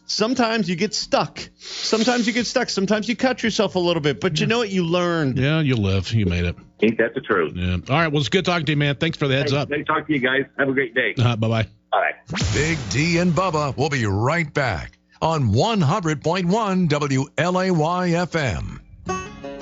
sometimes you get stuck. Sometimes you cut yourself a little bit. But you know what? You learned. Yeah, you live. You made it. Ain't that the truth? Yeah. All right. Well, it's good talking to you, man. Thanks for the heads up. Nice talking to you guys. Have a great day. Bye-bye. All right. Big D and Bubba will be right back on 100.1 WLAY FM.